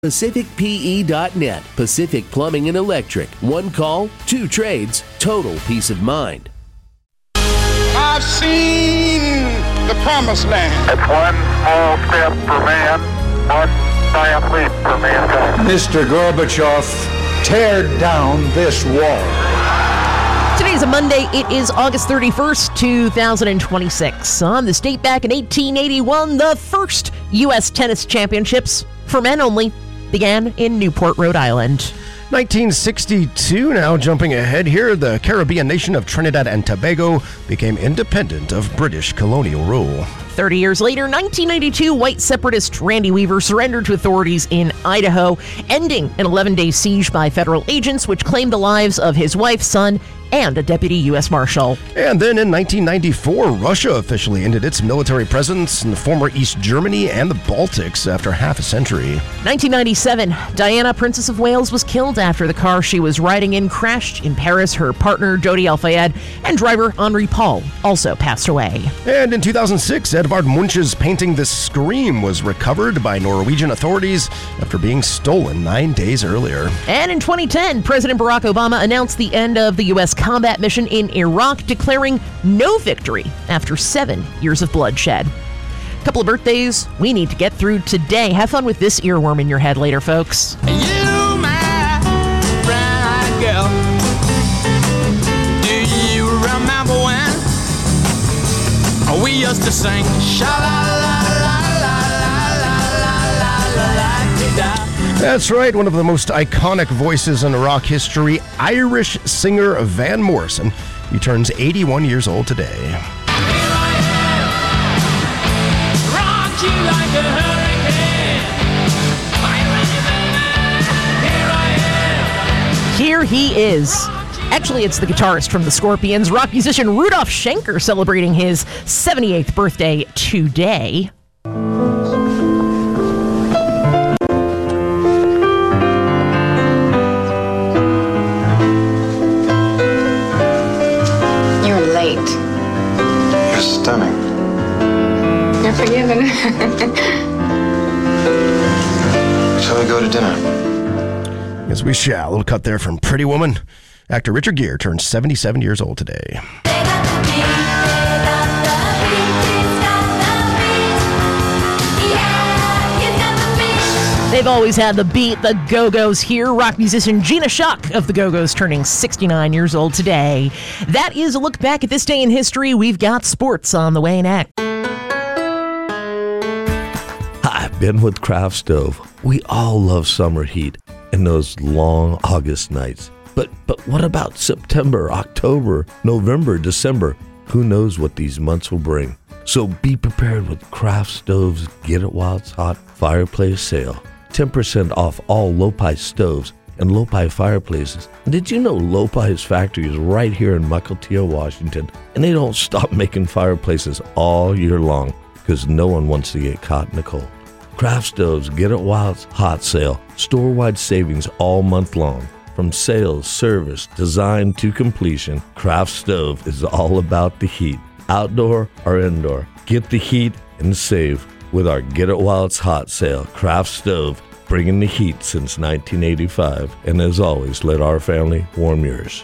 PacificPE.net. Pacific Plumbing and Electric. One call, two trades, total peace of mind. I've seen the promised land. It's one small step for man, one giant leap for mankind. Mr. Gorbachev, tear down this wall. Today's a Monday. It is August 31st, 2026. On this date back in 1881, the first U.S. tennis championships, for men only, began in Newport, Rhode Island. 1962, now jumping ahead here, the Caribbean nation of Trinidad and Tobago became independent of British colonial rule. 30 years later, 1992, white separatist Randy Weaver surrendered to authorities in Idaho, ending an 11-day siege by federal agents which claimed the lives of his wife, son, and a deputy U.S. Marshal. And then in 1994, Russia officially ended its military presence in the former East Germany and the Baltics after half a century. 1997, Diana, Princess of Wales, was killed after the car she was riding in crashed in Paris. Her partner, Jody Al-Fayed, and driver Henri Paul also passed away. And in 2006, Edvard Munch's painting The Scream was recovered by Norwegian authorities after being stolen 9 days earlier. And in 2010, President Barack Obama announced the end of the U.S. combat mission in Iraq, declaring no victory after 7 years of bloodshed. A couple of birthdays we need to get through today. Have fun with this earworm in your head later, folks. You, my brown girl, do you remember when we used to sing sha-la-la-la-la-la-la-la-la-la-la-la-la-la-la-la? That's right, one of the most iconic voices in rock history, Irish singer Van Morrison. He turns 81 years old today. Here he is. Actually, it's the guitarist from the Scorpions, rock musician Rudolf Schenker, celebrating his 78th birthday today. You're late. You're stunning. You're forgiven. Shall we go to dinner? Yes, we shall. A little cut there from Pretty Woman. Actor Richard Gere turns 77 years old today. They've always had the beat, the Go-Go's here. Rock musician Gina Shock of the Go-Go's turning 69 years old today. That is a look back at this day in history. We've got sports on the way next. Hi, Ben with Craft Stove. We all love summer heat and those long August nights. But what about September, October, November, December? Who knows what these months will bring? So be prepared with Craft Stove's Get It While It's Hot fireplace sale. 10% off all Lopi stoves and Lopi fireplaces. Did you know Lopi's factory is right here in Mukilteo, Washington, and they don't stop making fireplaces all year long because no one wants to get caught in the cold. Craft Stove's Get It While It's Hot sale. Store-wide savings all month long. From sales, service, design to completion, Craft Stove is all about the heat. Outdoor or indoor, get the heat and save with our Get It While It's Hot sale. Craft Stove, bringing the heat since 1985. And as always, let our family warm yours.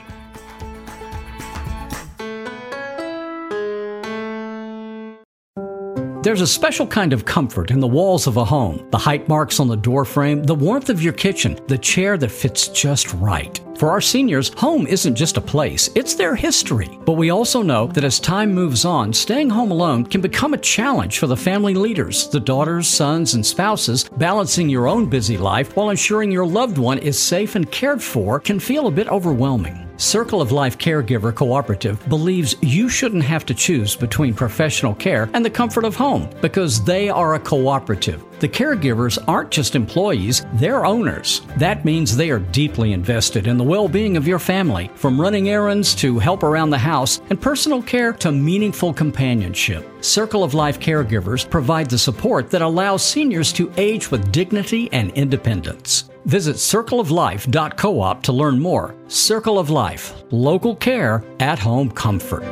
There's a special kind of comfort in the walls of a home, the height marks on the door frame, the warmth of your kitchen, the chair that fits just right. For our seniors, home isn't just a place, it's their history. But we also know that as time moves on, staying home alone can become a challenge for the family leaders, the daughters, sons, and spouses. Balancing your own busy life while ensuring your loved one is safe and cared for can feel a bit overwhelming. Circle of Life Caregiver Cooperative believes you shouldn't have to choose between professional care and the comfort of home because they are a cooperative. The caregivers aren't just employees, they're owners. That means they are deeply invested in the well-being of your family, from running errands to help around the house and personal care to meaningful companionship. Circle of Life Caregivers provide the support that allows seniors to age with dignity and independence. Visit circleoflife.coop to learn more. Circle of Life, local care, at-home comfort.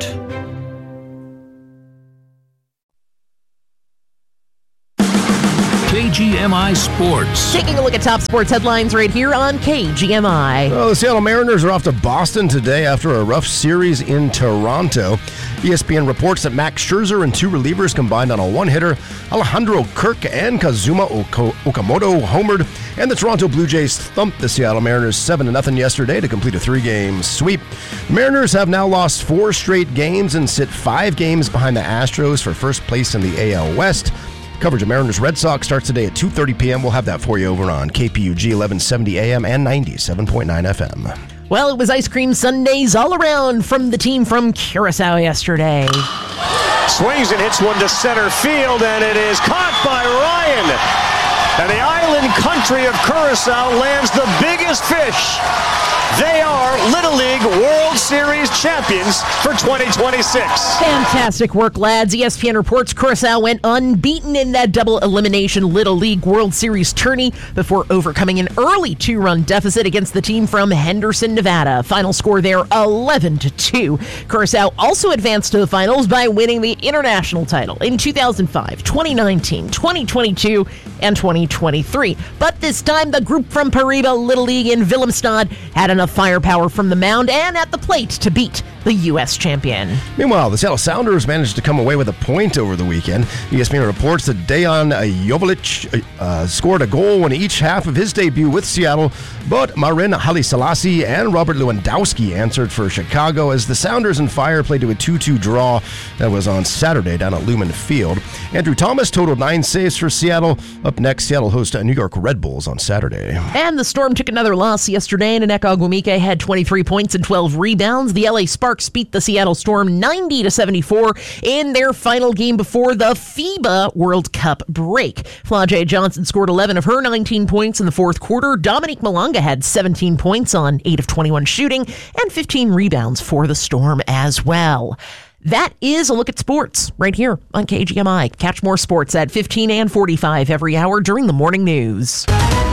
KGM KGMI Sports. Taking a look at top sports headlines right here on KGMI. Well, the Seattle Mariners are off to Boston today after a rough series in Toronto. ESPN reports that Max Scherzer and two relievers combined on a one-hitter. Alejandro Kirk and Kazuma Okamoto homered, and the Toronto Blue Jays thumped the Seattle Mariners 7-0 yesterday to complete a 3-game sweep. The Mariners have now lost 4 straight games and sit 5 games behind the Astros for first place in the AL West. Coverage of Mariners Red Sox starts today at 2:30 p.m. We'll have that for you over on KPUG 1170 AM and 97.9 FM. Well, it was ice cream sundaes all around from the team from Curacao yesterday. Swings and hits one to center field, and it is caught by Ryan. And the island country of Curacao lands the biggest fish. They are Little League World Series champions for 2026. Fantastic work, lads. ESPN reports Curacao went unbeaten in that double elimination Little League World Series tourney before overcoming an early 2-run deficit against the team from Henderson, Nevada. Final score there 11-2. Curacao also advanced to the finals by winning the international title in 2005, 2019, 2022, and 2023. But this time, the group from Pariba Little League in Willemstad had enough firepower from the mound and at the plate to beat the U.S. champion. Meanwhile, the Seattle Sounders managed to come away with a point over the weekend. ESPN reports that Dejan Joveljic scored a goal in each half of his debut with Seattle, but Marin Haile-Selassie and Robert Lewandowski answered for Chicago as the Sounders and Fire played to a 2-2 draw that was on Saturday down at Lumen Field. Andrew Thomas totaled 9 saves for Seattle. Up next, Seattle hosts New York Red Bulls on Saturday. And the Storm took another loss yesterday, and Nneka Ogwumike had 23 points and 12 rebounds. The LA Sparks beat the Seattle Storm 90-74 in their final game before the FIBA World Cup break. Flau'jae Johnson scored 11 of her 19 points in the fourth quarter. Dominique Malanga had 17 points on 8 of 21 shooting and 15 rebounds for the Storm as well. That is a look at sports right here on KGMI. Catch more sports at 15 and 45 every hour during the morning news.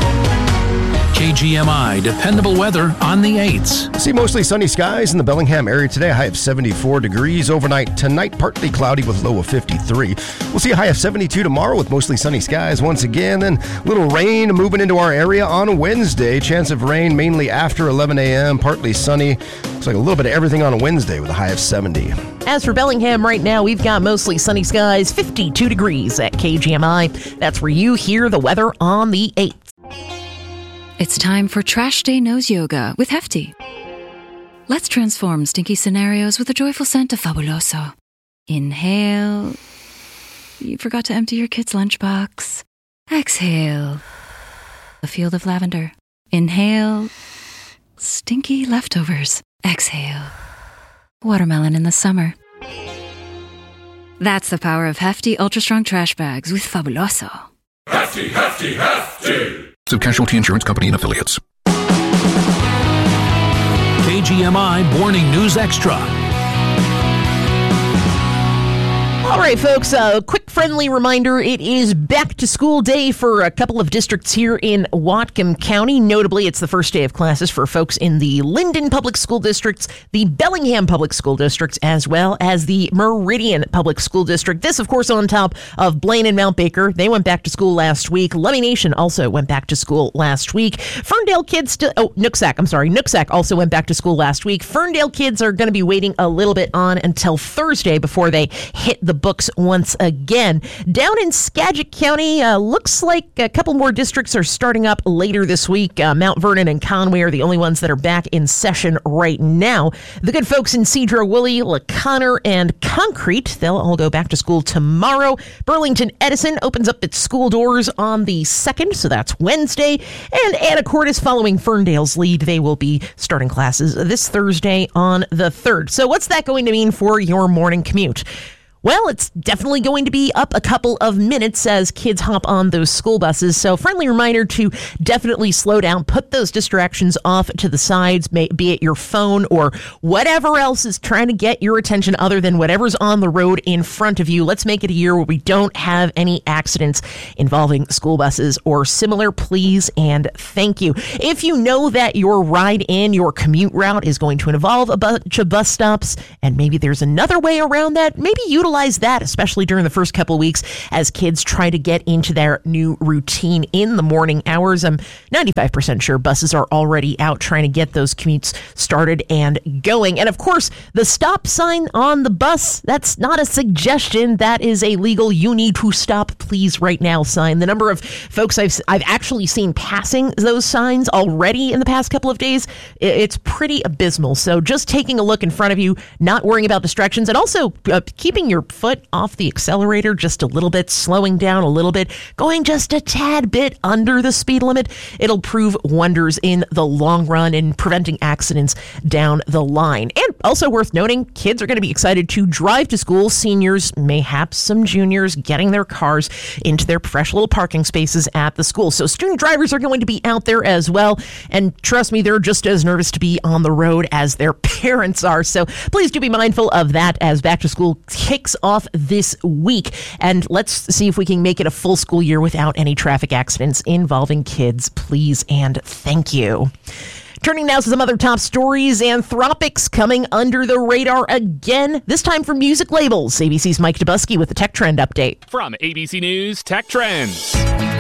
KGMI dependable weather on the 8s. See mostly sunny skies in the Bellingham area today. A high of 74 degrees overnight. Tonight, partly cloudy with low of 53. We'll see a high of 72 tomorrow with mostly sunny skies once again. Then little rain moving into our area on Wednesday. Chance of rain mainly after 11 a.m. Partly sunny. Looks like a little bit of everything on a Wednesday with a high of 70. As for Bellingham right now, we've got mostly sunny skies, 52 degrees at KGMI. That's where you hear the weather on the 8th. It's time for Trash Day Nose Yoga with Hefty. Let's transform stinky scenarios with a joyful scent of Fabuloso. Inhale. You forgot to empty your kid's lunchbox. Exhale. A field of lavender. Inhale. Stinky leftovers. Exhale. Watermelon in the summer. That's the power of Hefty Ultra Strong Trash Bags with Fabuloso. Hefty, Hefty, Hefty! Of Casualty Insurance Company and Affiliates. KGMI Morning News Extra. All right, folks, a quick friendly reminder. It is back to school day for a couple of districts here in Whatcom County. Notably, it's the first day of classes for folks in the Linden Public School Districts, the Bellingham Public School Districts, as well as the Meridian Public School District. This, of course, on top of Blaine and Mount Baker. They went back to school last week. Lummi Nation also went back to school last week. Ferndale kids Nooksack also went back to school last week. Ferndale kids are going to be waiting a little bit on until Thursday before they hit the books once again. Down in Skagit County, looks like a couple more districts are starting up later this week. Mount Vernon and Conway are the only ones that are back in session right now. The good folks in Cedro-Woolley, LaConner, and Concrete, they'll all go back to school tomorrow. Burlington Edison opens up its school doors on the 2nd, so that's Wednesday. And Anacortes, following Ferndale's lead, they will be starting classes this Thursday on the 3rd. So what's that going to mean for your morning commute? Well, it's definitely going to be up a couple of minutes as kids hop on those school buses. So friendly reminder to definitely slow down, put those distractions off to the sides, be it your phone or whatever else is trying to get your attention other than whatever's on the road in front of you. Let's make it a year where we don't have any accidents involving school buses or similar, please and thank you. If you know that your ride in, your commute route is going to involve a bunch of bus stops and maybe there's another way around that, maybe utilize utilize that, especially during the first couple of weeks as kids try to get into their new routine in the morning hours. I'm 95% sure buses are already out trying to get those commutes started and going. And of course, the stop sign on the bus, that's not a suggestion. That is a legal "you need to stop please right now" sign. The number of folks I've actually seen passing those signs already in the past couple of days, it's pretty abysmal. So just taking a look in front of you, not worrying about distractions, and also keeping your foot off the accelerator just a little bit, slowing down a little bit, going just a tad bit under the speed limit. It'll prove wonders in the long run in preventing accidents down the line. And also worth noting, kids are going to be excited to drive to school. Seniors, mayhaps some juniors, getting their cars into their fresh little parking spaces at the school. So student drivers are going to be out there as well. And trust me, they're just as nervous to be on the road as their parents are. So please do be mindful of that as back to school kicks off this week. And let's see if we can make it a full school year without any traffic accidents involving kids. Please and thank you. Turning now to some other top stories. Anthropic's coming under the radar again, this time for music labels. ABC's Mike Dubusky with the Tech Trend update. From ABC News Tech Trends.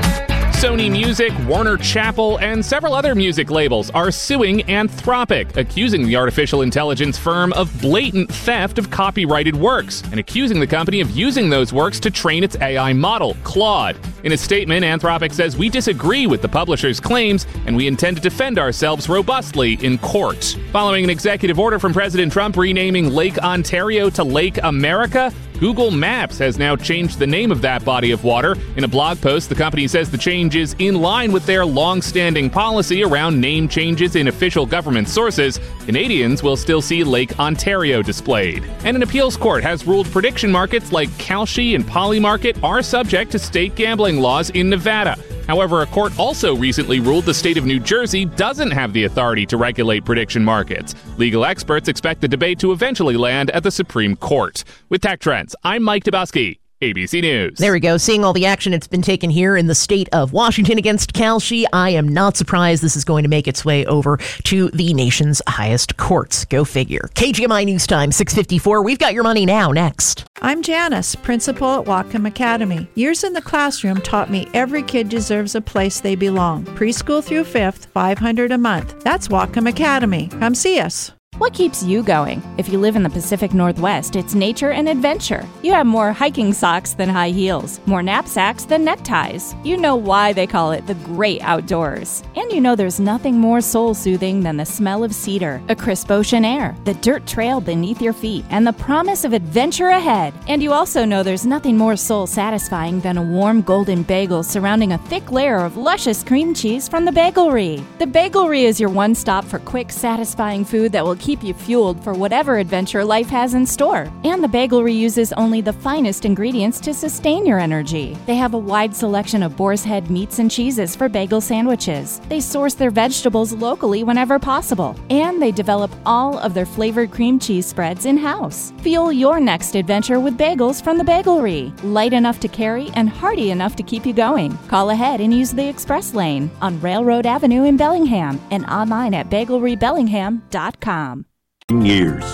Sony Music, Warner Chappell, and several other music labels are suing Anthropic, accusing the artificial intelligence firm of blatant theft of copyrighted works, and accusing the company of using those works to train its AI model, Claude. In a statement, Anthropic says, "We disagree with the publisher's claims, and we intend to defend ourselves robustly in court." Following an executive order from President Trump renaming Lake Ontario to Lake America, Google Maps has now changed the name of that body of water. In a blog post, the company says the change is in line with their long-standing policy around name changes in official government sources. Canadians will still see Lake Ontario displayed. And an appeals court has ruled prediction markets like Kalshi and Polymarket are subject to state gambling laws in Nevada. However, a court also recently ruled the state of New Jersey doesn't have the authority to regulate prediction markets. Legal experts expect the debate to eventually land at the Supreme Court. With Tech Trends, I'm Mike Dubusky, ABC News. There we go. Seeing all the action it's been taken here in the state of Washington against Kalshi, I am not surprised this is going to make its way over to the nation's highest courts. Go figure. KGMI News Time, 6:54. We've got your money now. Next. I'm Janice, principal at Whatcom Academy. Years in the classroom taught me every kid deserves a place they belong. Preschool through 5th, $500 a month. That's Whatcom Academy. Come see us. What keeps you going? If you live in the Pacific Northwest, it's nature and adventure. You have more hiking socks than high heels, more knapsacks than neckties. You know why they call it the great outdoors. And you know there's nothing more soul-soothing than the smell of cedar, a crisp ocean air, the dirt trail beneath your feet, and the promise of adventure ahead. And you also know there's nothing more soul-satisfying than a warm golden bagel surrounding a thick layer of luscious cream cheese from the Bagelry. The Bagelry is your one stop for quick, satisfying food that will keep you fueled for whatever adventure life has in store. And the Bagelry uses only the finest ingredients to sustain your energy. They have a wide selection of boar's head meats and cheeses for bagel sandwiches. They source their vegetables locally whenever possible. And they develop all of their flavored cream cheese spreads in-house. Fuel your next adventure with bagels from the Bagelry. Light enough to carry and hearty enough to keep you going. Call ahead and use the express lane on Railroad Avenue in Bellingham and online at bagelrybellingham.com. Years.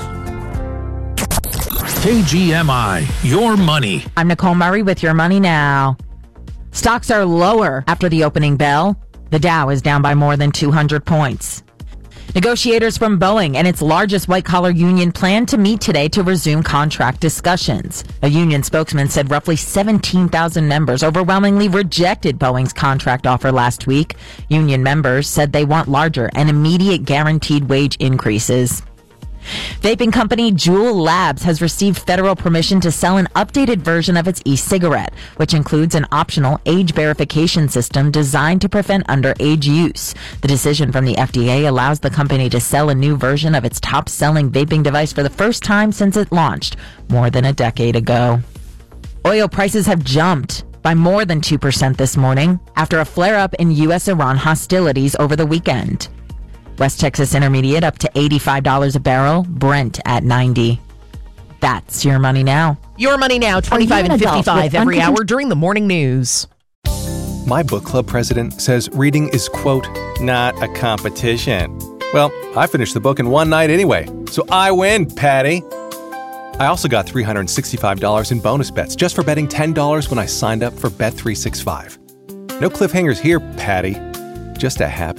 KGMI, your money. I'm Nicole Murray with your money now. Stocks are lower after the opening bell. The Dow is down by more than 200 points. Negotiators from Boeing and its largest white-collar union plan to meet today to resume contract discussions. A union spokesman said roughly 17,000 members overwhelmingly rejected Boeing's contract offer last week. Union members said they want larger and immediate guaranteed wage increases. Vaping company Juul Labs has received federal permission to sell an updated version of its e-cigarette, which includes an optional age verification system designed to prevent underage use. The decision from the FDA allows the company to sell a new version of its top-selling vaping device for the first time since it launched more than a decade ago. Oil prices have jumped by more than 2% this morning after a flare-up in U.S.-Iran hostilities over the weekend. West Texas Intermediate up to $85 a barrel, Brent at $90. That's your money now. Your money now, 25 and 55 every hour during the morning news. My book club president says reading is, quote, not a competition. Well, I finished the book in one night anyway, so I win, Patty. I also got $365 in bonus bets just for betting $10 when I signed up for Bet365. No cliffhangers here, Patty. Just a happy